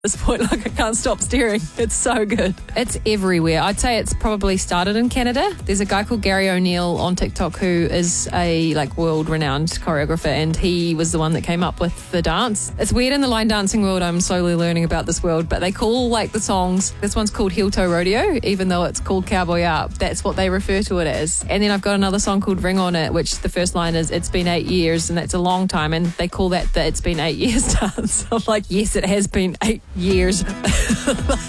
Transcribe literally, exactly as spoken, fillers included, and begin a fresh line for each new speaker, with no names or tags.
this point, like I can't stop staring. It's so good. It's everywhere. I'd say it's probably started in Canada. There's a guy called Gary O'Neill on TikTok who is a like world-renowned choreographer, and he was the one that came up with the dance. It's weird in the line dancing world. I'm slowly learning about this world, but they call like the songs, this one's called Heel Toe Rodeo, even though it's called Cowboy Up. That's what they refer to it as. And then I've got another song called Ring On It, which the first line is, it's been eight years, and that's a long time, and they call that the It's Been Eight Years dance. I'm like, yes, it has been eight years.